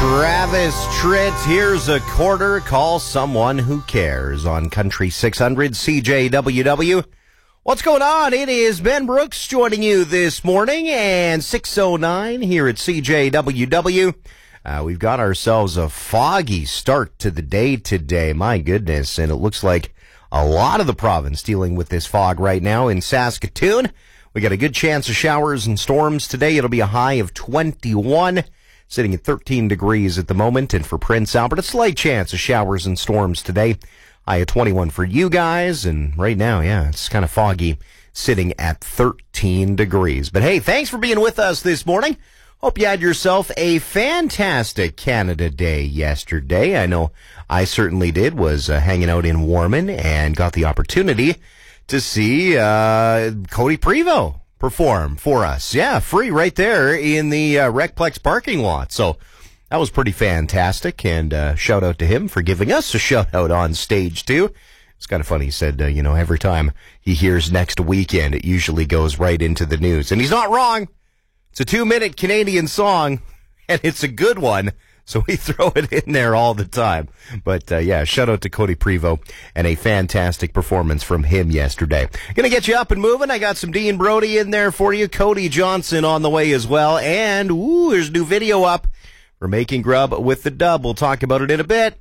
Travis Tritt, here's a quarter. Call someone who cares on Country 600 CJWW. What's going on? It is Ben Brooks joining you this morning, and 6:09 here at CJWW. We've got ourselves a foggy start to the day today. My goodness, and it looks like a lot of the province dealing with this fog right now in Saskatoon. We got a good chance of showers and storms today. It'll be a high of 21. Sitting at 13 degrees at the moment, and for Prince Albert, a slight chance of showers and storms today. High of 21 for you guys, and right now, it's kind of foggy, sitting at 13 degrees. But hey, thanks for being with us this morning. Hope you had yourself a fantastic Canada Day yesterday. I know I certainly did, was hanging out in Warman and got the opportunity to see Cody Prevost perform for us. Yeah, free right there in the Recplex parking lot. So that was pretty fantastic, and shout out to him for giving us a shout out on stage too. It's kind of funny. He said, every time he hears next weekend, it usually goes right into the news. And he's not wrong. It's a 2-minute Canadian song, and it's a good one. So we throw it in there all the time. But, shout out to Cody Prevost and a fantastic performance from him yesterday. Gonna get you up and moving. I got some Dean Brody in there for you. Cody Johnson on the way as well. And, there's a new video up for Making Grub with the Dub. We'll talk about it in a bit.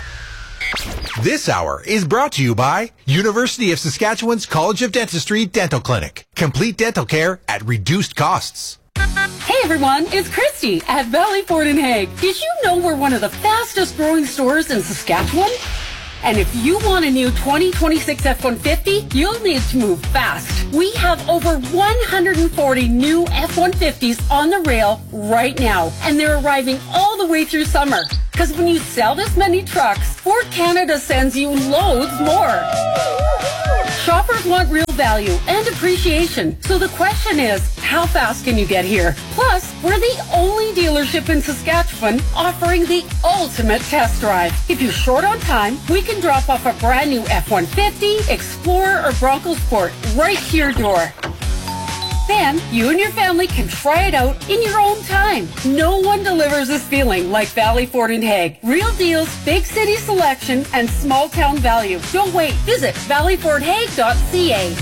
This hour is brought to you by University of Saskatchewan's College of Dentistry Dental Clinic. Complete dental care at reduced costs. Hey everyone, it's Christy at Valley Ford in Hague. Did you know we're one of the fastest growing stores in Saskatchewan? And if you want a new 2026 F-150, you'll need to move fast. We have over 140 new F-150s on the rail right now, and they're arriving all the way through summer. Because when you sell this many trucks, Ford Canada sends you loads more. Shoppers want real value and appreciation. So the question is, how fast can you get here? Plus, we're the only dealership in Saskatchewan offering the ultimate test drive. If you're short on time, we can drop off a brand new F-150, Explorer, or Bronco Sport right to your door. Then, you and your family can try it out in your own time. No one delivers this feeling like Valley Ford in Hague. Real deals, big city selection, and small town value. Don't wait. Visit valleyfordhague.ca.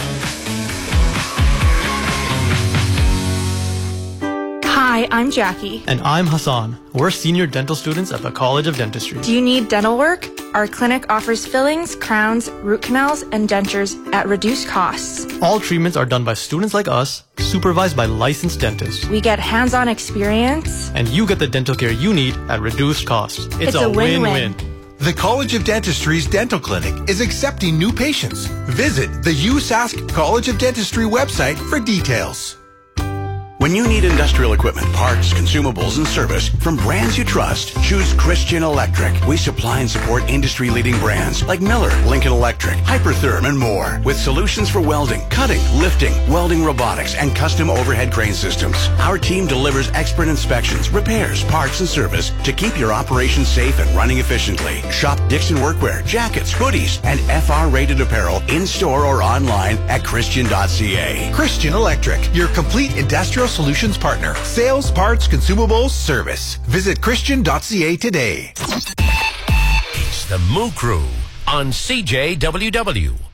Hi, I'm Jackie. And I'm Hassan. We're senior dental students at the College of Dentistry. Do you need dental work? Our clinic offers fillings, crowns, root canals, and dentures at reduced costs. All treatments are done by students like us, supervised by licensed dentists. We get hands-on experience. And you get the dental care you need at reduced costs. It's a win-win. The College of Dentistry's Dental Clinic is accepting new patients. Visit the USask College of Dentistry website for details. When you need industrial equipment, parts, consumables, and service from brands you trust, choose Christian Electric. We supply and support industry-leading brands like Miller, Lincoln Electric, Hypertherm, and more. With solutions for welding, cutting, lifting, welding robotics, and custom overhead crane systems. Our team delivers expert inspections, repairs, parts, and service to keep your operation safe and running efficiently. Shop Dixon Workwear, jackets, hoodies, and FR-rated apparel in-store or online at Christian.ca. Christian Electric, your complete industrial solutions partner. Sales, parts, consumables, service. Visit Christian.ca today. It's the Moo Crew on CJWW.